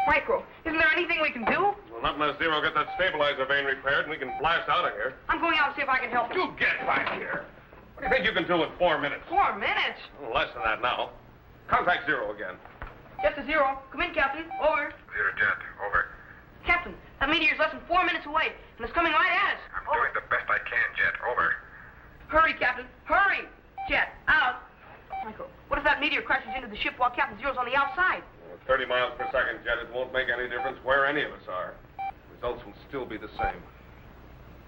Micro, isn't there anything we can do? Well, not unless Zero gets that stabilizer vane repaired and we can blast out of here. I'm going out to see if I can help you. You get back here. What do you think you can do in 4 minutes? 4 minutes? Well, less than that now. Contact Zero again. Jet to Zero. Come in, Captain. Over. Zero Jet, over. Captain, that meteor's less than 4 minutes away, and it's coming right at us. I'm doing the best I can, Jet, over. Hurry, Captain. Hurry. Jet, out. Micro, what if that meteor crashes into the ship while Captain Zero's on the outside? 30 miles per second, Jet. It won't make any difference where any of us are. Results will still be the same.